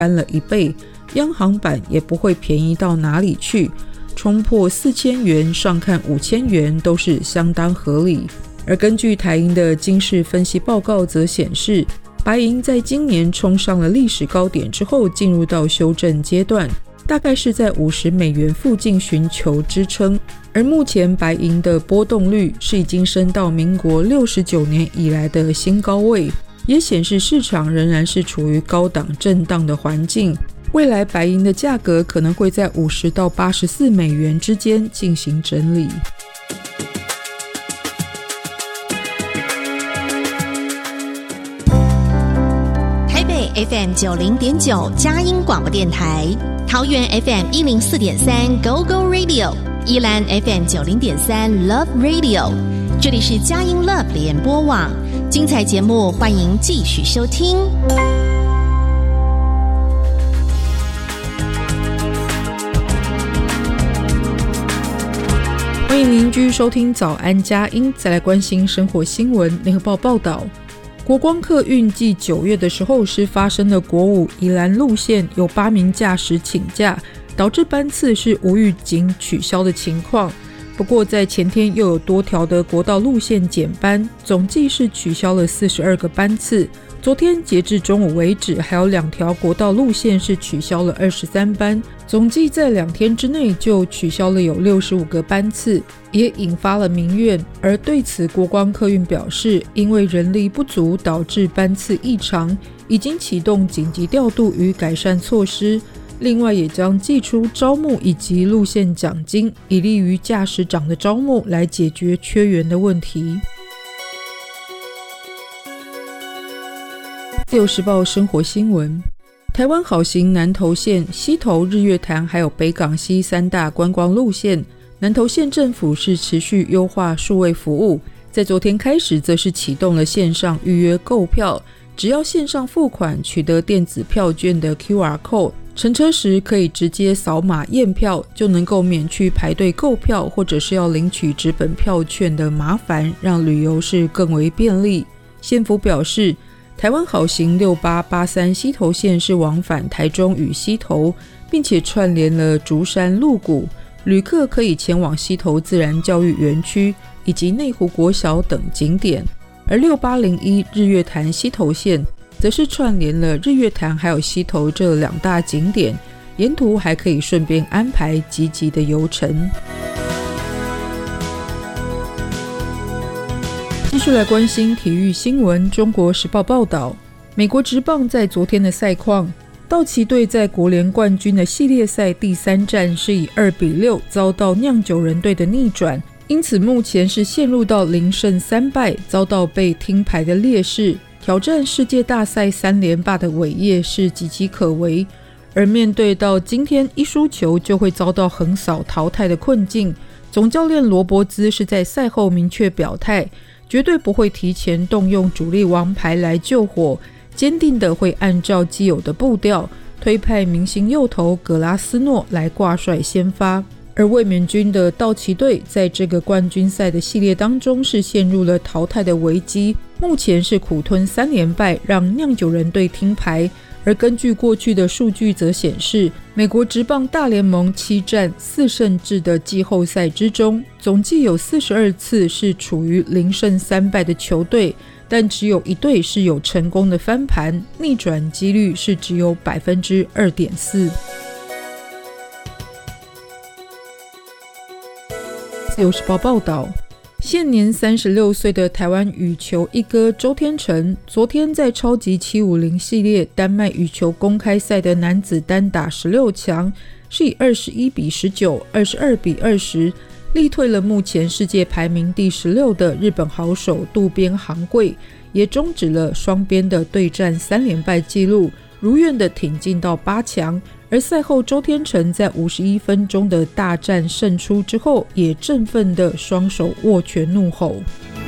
翻了1倍，央行版也不会便宜到哪里去，冲破4000元上看5000元都是相当合理。而根据台银的金市分析报告则显示，白银在今年冲上了历史高点之后进入到修正阶段，大概是在$50附近寻求支撑。而目前白银的波动率是已经升到民国69年以来的新高位，也显示市场仍然是处于高档震荡的环境。未来白银的价格可能会在$50到$84之间进行整理。 台北 FM 90.9佳音广播电台，桃园 FM 104.3 Go Go Radio， 宜兰 FM 90.3 Love Radio， 这里是佳音 Love 联播网，精彩节目欢迎继续收听。 欢迎您继续收听早安佳音，再来关心生活新闻。联合报报道，国光客运继9月的时候是发生了国5宜兰路线有8名驾驶请假，导致班次是无预警取消的情况。不过在前天又有多条的国道路线减班，总计是取消了42个班次。昨天截至中午为止，还有2条国道路线是取消了23班，总计在2天之内就取消了有65个班次，也引发了民怨。而对此国光客运表示，因为人力不足导致班次异常，已经启动紧急调度与改善措施，另外也将祭出招募以及路线奖金，以利于驾驶长的招募，来解决缺员的问题。自由时报生活新闻，台湾好行南投县、溪头、日月潭还有北港溪3大观光路线，南投县政府是持续优化数位服务，在昨天开始则是启动了线上预约购票，只要线上付款取得电子票券的 QR code， 乘车时可以直接扫码验票，就能够免去排队购票或者是要领取纸本票券的麻烦，让旅游是更为便利。县府表示，台湾好行6883溪头线是往返台中与溪头，并且串联了竹山、鹿谷，旅客可以前往溪头自然教育园区以及内湖国小等景点。而6801日月潭溪头线则是串联了日月潭还有溪头这2大景点，沿途还可以顺便安排集集的游程。继续来关心体育新闻。中国时报报道，美国职棒在昨天的赛况，道奇队在国联冠军的系列赛第3战是以2-6遭到酿酒人队的逆转，因此目前是陷入到0胜3败，遭到被听牌的劣势，挑战世界大赛3连霸的伟业是岌岌可危。而面对到今天一输球就会遭到横扫淘汰的困境，总教练罗伯兹是在赛后明确表态，绝对不会提前动用主力王牌来救火，坚定的会按照既有的步调推派明星右投格拉斯诺来挂帅先发。而卫冕军的道奇队在这个冠军赛的系列当中是陷入了淘汰的危机，目前是苦吞3连败，让酿酒人队听牌。而根据过去的数据则显示，美国职棒大联盟7战4胜制的季后赛之中，总计有42次是处于0胜3败的球队，但只有1队是有成功的翻盘，逆转几率是只有 2.4%。 自由时报报道，现年36岁的台湾羽球一哥周天成，昨天在超级750系列丹麦羽球公开赛的男子单打16强，是以21-19、22-20力退了目前世界排名第16的日本好手渡边航贵，也终止了双边的对战3连败纪录，如愿的挺进到8强。而赛后周天成在51分钟的大战胜出之后，也振奋的双手握拳怒吼。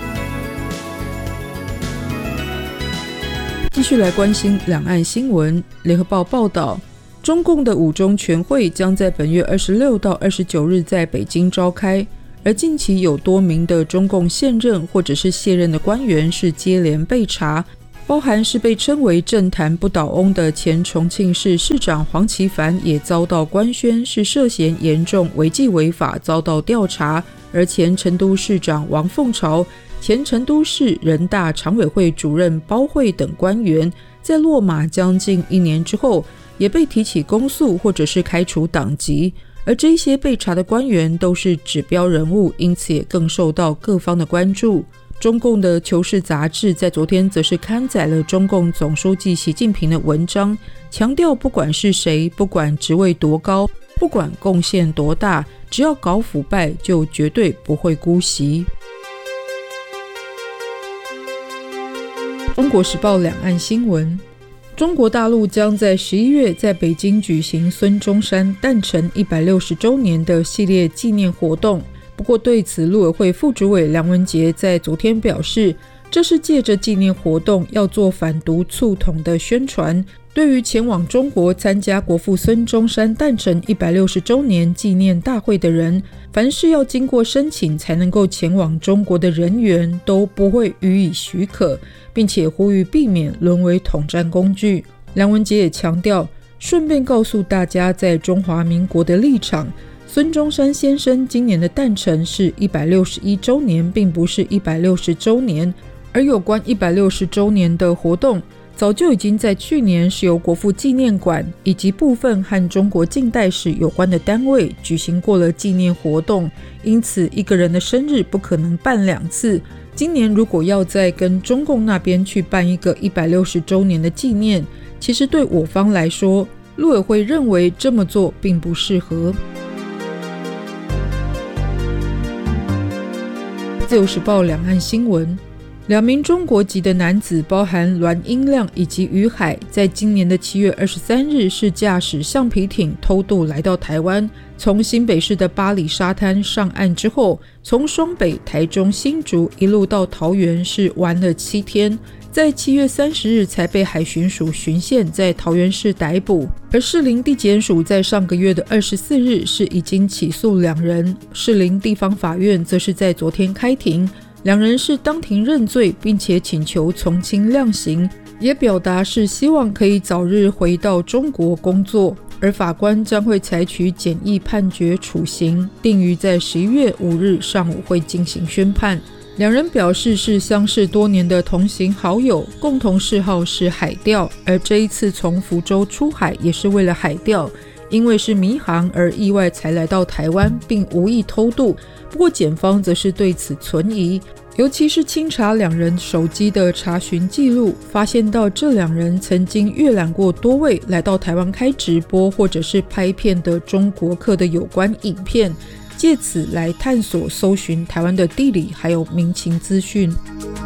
继续来关心两岸新闻。联合报报道，中共的5中全会将在本月26到29日在北京召开，而近期有多名的中共现任或者是卸任的官员是接连被查， 包含是被称为政坛不倒翁的前重庆市市长黄奇帆也遭到官宣是涉嫌严重违纪违法遭到调查，而前成都市长王凤朝、前成都市人大常委会主任包慧等官员在落马将近1年之后也被提起公诉或者是开除党籍，而这些被查的官员都是指标人物，因此也更受到各方的关注。中共的《求是》杂志在昨天则是刊载了中共总书记习近平的文章，强调不管是谁，不管职位多高，不管贡献多大，只要搞腐败就绝对不会姑息。中国时报两岸新闻，中国大陆将在11月在北京举行孙中山诞辰160周年的系列纪念活动。不过对此，陆委会副主委梁文杰在昨天表示，这是借着纪念活动要做反独促统的宣传。对于前往中国参加国父孙中山诞辰160周年纪念大会的人，凡是要经过申请才能够前往中国的人员都不会予以许可，并且呼吁避免沦为统战工具。梁文杰也强调，顺便告诉大家在中华民国的立场，孙中山先生今年的诞辰是161周年，并不是160周年，而有关160周年的活动早就已经在去年是由国父纪念馆以及部分和中国近代史有关的单位举行过了纪念活动，因此一个人的生日不可能办2次。今年如果要再跟中共那边去办一个160周年的纪念，其实对我方来说，陆委会认为这么做并不适合。自由时报两岸新闻，2名中国籍的男子，包含栾英亮以及于海，在今年的7月23日是驾驶橡皮艇偷渡来到台湾，从新北市的八里沙滩上岸之后，从双北、台中、新竹一路到桃园是玩了7天，在7月30日才被海巡署巡线在桃园市逮捕。而士林地检署在上个月的24日是已经起诉2人，士林地方法院则是在昨天开庭，2人是当庭认罪，并且请求从轻量刑，也表达是希望可以早日回到中国工作，而法官将会采取简易判决处刑，定于在11月5日上午会进行宣判。2人表示是相识多年的同行好友，共同嗜好是海钓，而这一次从福州出海也是为了海钓，因为是迷航而意外才来到台湾，并无意偷渡。不过检方则是对此存疑，尤其是清查2人手机的查询记录，发现到这2人曾经阅览过多位来到台湾开直播或者是拍片的中国客的有关影片，借此来探索搜寻台湾的地理还有民情资讯。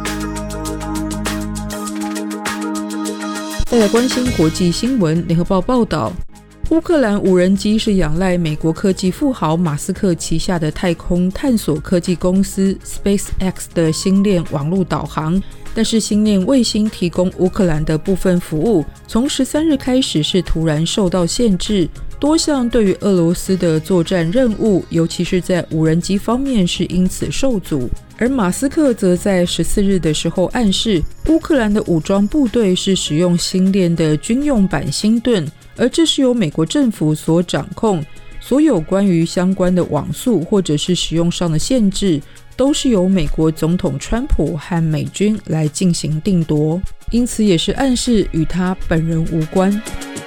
再来关心国际新闻，联合报报道，乌克兰无人机是仰赖美国科技富豪马斯克旗下的太空探索科技公司 SpaceX 的星链网络导航，但是星链卫星提供乌克兰的部分服务，从13日开始是突然受到限制，多项对于俄罗斯的作战任务，尤其是在无人机方面是因此受阻。而马斯克则在14日的时候暗示，乌克兰的武装部队是使用星链的军用版星盾，而这是由美国政府所掌控，所有关于相关的网速或者是使用上的限制，都是由美国总统川普和美军来进行定夺，因此也是暗示与他本人无关。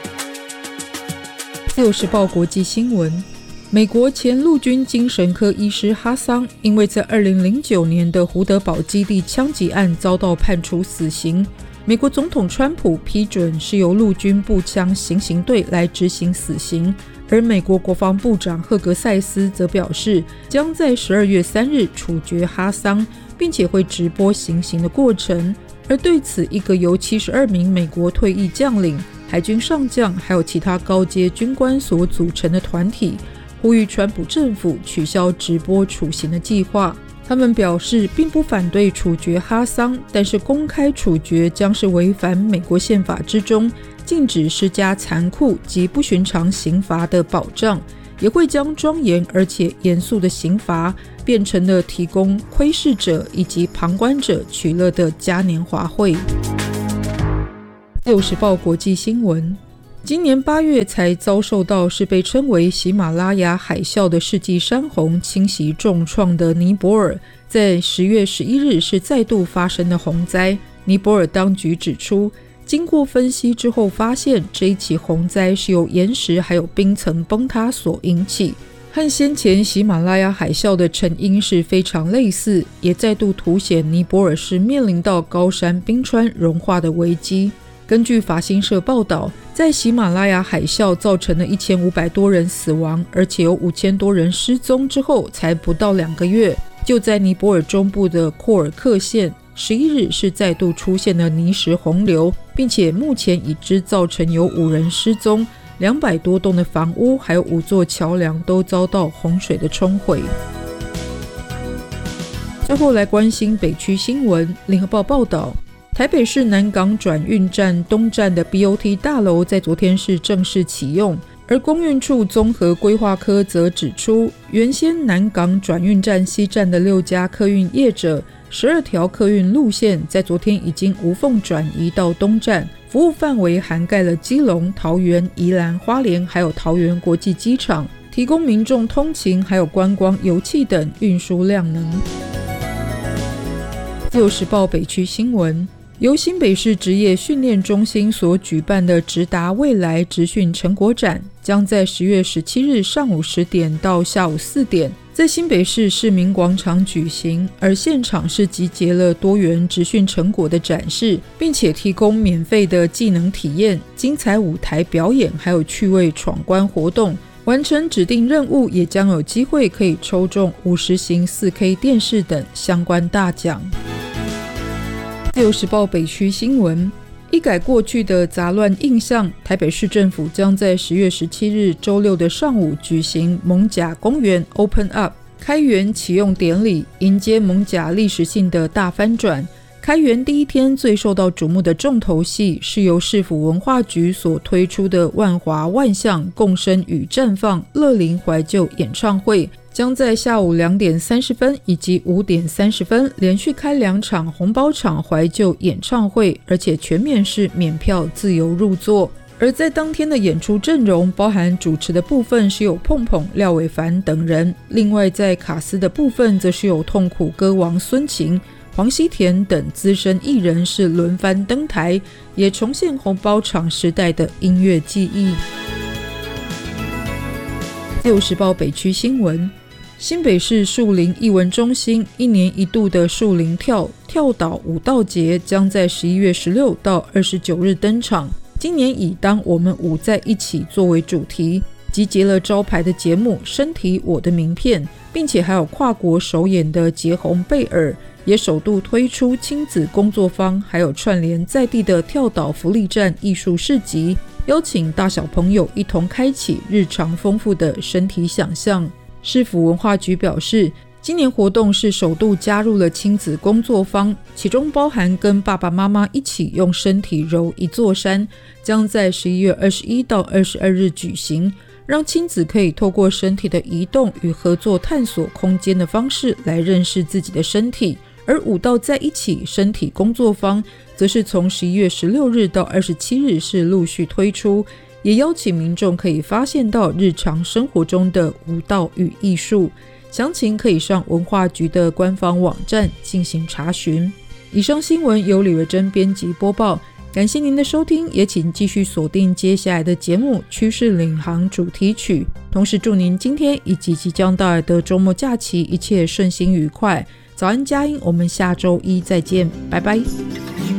自由时报国际新闻，美国前陆军精神科医师哈桑，因为在2009年的胡德堡基地枪击案遭到判处死刑，美国总统川普批准是由陆军步枪行刑队来执行死刑，而美国国防部长赫格塞斯则表示，将在12月3日处决哈桑，并且会直播行刑的过程。而对此，一个由72名美国退役将领、海军上将还有其他高阶军官所组成的团体，呼吁川普政府取消直播处刑的计划。他们表示并不反对处决哈桑，但是公开处决将是违反美国宪法之中禁止施加残酷及不寻常刑罚的保障，也会将庄严而且严肃的刑罚变成了提供窥视者以及旁观者取乐的嘉年华会。 自由时报国际新闻，今年8月才遭受到是被称为喜马拉雅海啸的世纪山洪侵袭重创的尼泊尔，在10月11日是再度发生的洪灾。尼泊尔当局指出，经过分析之后发现，这一起洪灾是由岩石还有冰层崩塌所引起，和先前喜马拉雅海啸的成因是非常类似，也再度凸显尼泊尔是面临到高山冰川融化的危机。根据法新社报道，在喜马拉雅海啸造成了1500多人死亡，而且有5000多人失踪之后，才不到2个月，就在尼泊尔中部的库尔克县11日是再度出现了泥石洪流，并且目前已知造成有5人失踪，200多栋的房屋还有5座桥梁都遭到洪水的冲毁。最后来关心北区新闻，联合报报道，台北市南港转运站东站的 BOT 大楼在昨天是正式启用，而公运处综合规划科则指出，原先南港转运站西站的6家客运业者12条客运路线在昨天已经无缝转移到东站，服务范围涵盖了基隆、桃园、宜兰、花莲还有桃园国际机场，提供民众通勤还有观光、油气等运输量能。自由时报北区新闻，由新北市职业训练中心所举办的直达未来职训成果展，将在10月17日上午10点到下午4点在新北市市民广场举行，而现场是集结了多元职训成果的展示，并且提供免费的技能体验、精彩舞台表演还有趣味闯关活动，完成指定任务也将有机会可以抽中50型 4K 电视等相关大奖。自由时报北区新闻，一改过去的杂乱印象，台北市政府将在10月17日周六的上午举行艋舺公园 Open Up 开园启用典礼，迎接艋舺历史性的大翻转。开园第一天最受到瞩目的重头戏是由市府文化局所推出的万华万象共生与绽放乐龄怀旧演唱会，将在下午2点30分以及5点30分连续开2场红包场怀旧演唱会，而且全面是免票自由入座。而在当天的演出阵容，包含主持的部分是有碰碰、廖伟凡等人，另外在卡司的部分则是有痛苦歌王孙晴、黄西田等资深艺人是轮番登台，也重现红包场时代的音乐记忆。自由时报北区新闻，新北市树林艺文中心1年1度的树林跳岛舞蹈节将在11月16到29日登场，今年以当我们舞在一起作为主题，集结了招牌的节目身体我的名片，并且还有跨国首演的杰红贝尔，也首度推出亲子工作坊，还有串联在地的跳岛福利站艺术市集，邀请大小朋友一同开启日常丰富的身体想象。市府文化局表示，今年活动是首度加入了亲子工作坊，其中包含跟爸爸妈妈一起用身体揉一座山，将在11月21到22日举行，让亲子可以透过身体的移动与合作探索空间的方式来认识自己的身体。而舞蹈在一起身体工作坊则是从11月16日到27日是陆续推出，也邀请民众可以发现到日常生活中的舞蹈与艺术，详情可以上文化局的官方网站进行查询。以上新闻由李维珍编辑播报，感谢您的收听，也请继续锁定接下来的节目趋势领航主题曲，同时祝您今天以及即将到来的周末假期一切顺心愉快。早安佳音，我们下周一再见，拜拜。